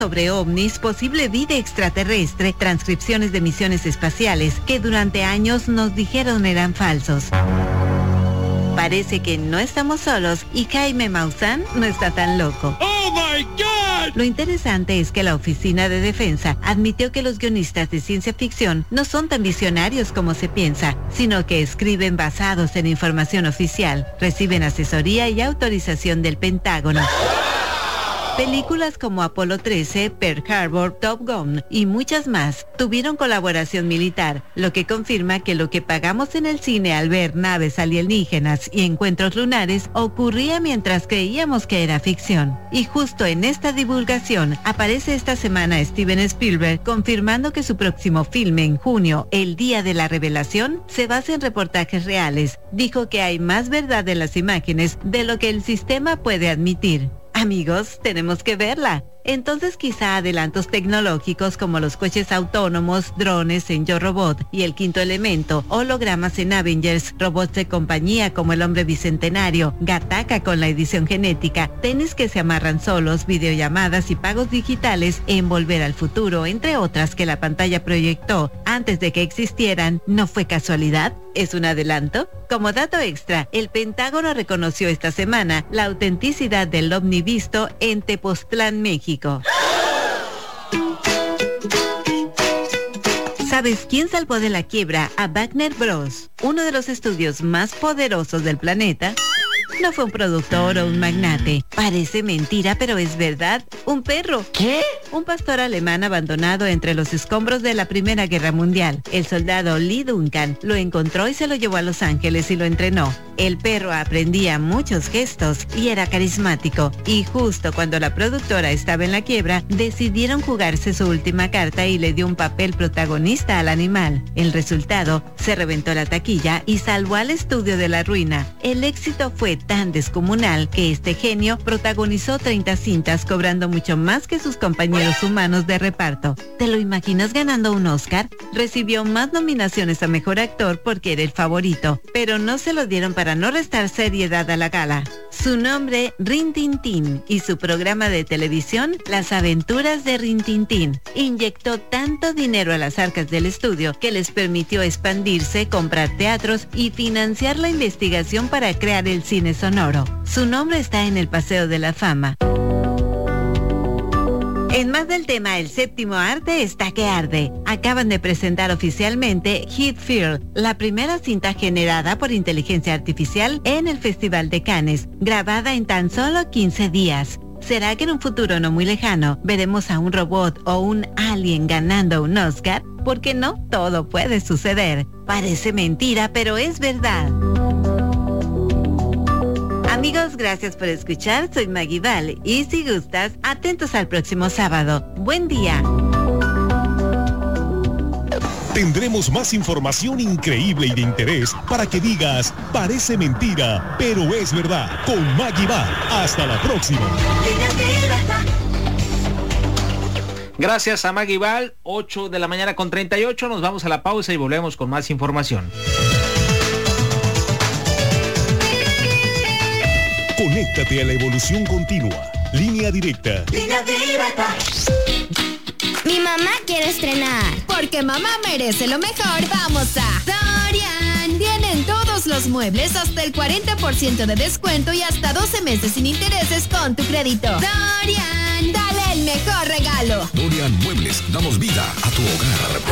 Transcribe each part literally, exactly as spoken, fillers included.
sobre ovnis, posible vida extraterrestre, transcripciones de misiones espaciales que durante años nos dijeron eran falsos. Parece que no estamos solos y Jaime Maussan no está tan loco. ¡Oh, my God! Lo interesante es que la Oficina de Defensa admitió que los guionistas de ciencia ficción no son tan visionarios como se piensa, sino que escriben basados en información oficial, reciben asesoría y autorización del Pentágono. Películas como Apolo trece, Pearl Harbor, Top Gun y muchas más tuvieron colaboración militar, lo que confirma que lo que pagamos en el cine al ver naves alienígenas y encuentros lunares ocurría mientras creíamos que era ficción. Y justo en esta divulgación aparece esta semana Steven Spielberg confirmando que su próximo filme en junio, El Día de la Revelación, se basa en reportajes reales. Dijo que hay más verdad en las imágenes de lo que el sistema puede admitir. Amigos, tenemos que verla. Entonces quizá adelantos tecnológicos como los coches autónomos, drones en Yo Robot y El Quinto Elemento, hologramas en Avengers, robots de compañía como el Hombre Bicentenario, Gattaca con la edición genética, tenis que se amarran solos, videollamadas y pagos digitales en Volver al Futuro, entre otras que la pantalla proyectó antes de que existieran, ¿no fue casualidad? ¿Es un adelanto? Como dato extra, el Pentágono reconoció esta semana la autenticidad del ovni visto en Tepoztlán, México. ¿Sabes quién salvó de la quiebra a Wagner Bros., uno de los estudios más poderosos del planeta? No fue un productor o un magnate. Parece mentira, pero es verdad. Un perro. ¿Qué? Un pastor alemán abandonado entre los escombros de la Primera Guerra Mundial. El soldado Lee Duncan lo encontró y se lo llevó a Los Ángeles y lo entrenó. El perro aprendía muchos gestos y era carismático. Y justo cuando la productora estaba en la quiebra, decidieron jugarse su última carta y le dio un papel protagonista al animal. El resultado, se reventó la taquilla y salvó al estudio de la ruina. El éxito fue tan descomunal que este genio protagonizó treinta cintas cobrando mucho más que sus compañeros humanos de reparto. ¿Te lo imaginas ganando un Oscar? Recibió más nominaciones a Mejor Actor porque era el favorito, pero no se lo dieron para no restar seriedad a la gala. Su nombre, Rin Tin Tin, y su programa de televisión, Las Aventuras de Rin Tin Tin, inyectó tanto dinero a las arcas del estudio que les permitió expandirse, comprar teatros y financiar la investigación para crear el cine sonoro. Su nombre está en el Paseo de la Fama. En más del tema, el séptimo arte está que arde. Acaban de presentar oficialmente Hit Field, la primera cinta generada por inteligencia artificial en el Festival de Cannes, grabada en tan solo quince días. ¿Será que en un futuro no muy lejano veremos a un robot o un alien ganando un Oscar? Porque no todo puede suceder. Parece mentira, pero es verdad. Amigos, gracias por escuchar. Soy Maggie Val y si gustas, atentos al próximo sábado. Buen día. Tendremos más información increíble y de interés para que digas, parece mentira, pero es verdad. Con Maggie Val. Hasta la próxima. Gracias a Maggie Val. ocho de la mañana con treinta y ocho. Nos vamos a la pausa y volvemos con más información. Conéctate a la evolución continua. Línea directa. Línea directa. Mi mamá quiere estrenar. Porque mamá merece lo mejor, vamos a Sorian. Tienen todos los muebles hasta el cuarenta por ciento de descuento y hasta doce meses sin intereses con tu crédito. Sorian, dale el mejor regalo. Dorian Muebles, damos vida a tu hogar.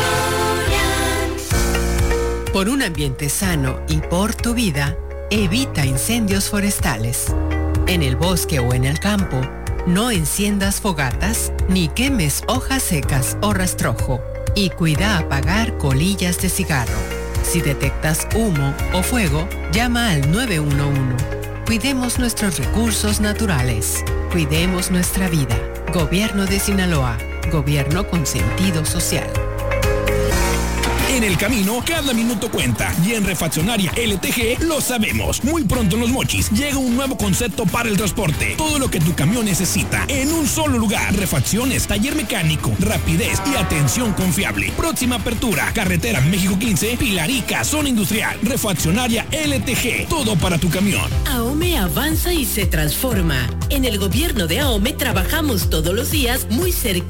Dorian. Por un ambiente sano y por tu vida, evita incendios forestales. En el bosque o en el campo, no enciendas fogatas ni quemes hojas secas o rastrojo. Y cuida apagar colillas de cigarro. Si detectas humo o fuego, llama al nueve uno uno. Cuidemos nuestros recursos naturales. Cuidemos nuestra vida. Gobierno de Sinaloa. Gobierno con sentido social. En el camino, cada minuto cuenta. Y en Refaccionaria L T G lo sabemos. Muy pronto en Los Mochis llega un nuevo concepto para el transporte. Todo lo que tu camión necesita en un solo lugar. Refacciones, taller mecánico, rapidez y atención confiable. Próxima apertura, carretera México quince, Pilarica, zona industrial. Refaccionaria L T G, todo para tu camión. AOME avanza y se transforma. En el gobierno de AOME trabajamos todos los días muy cerca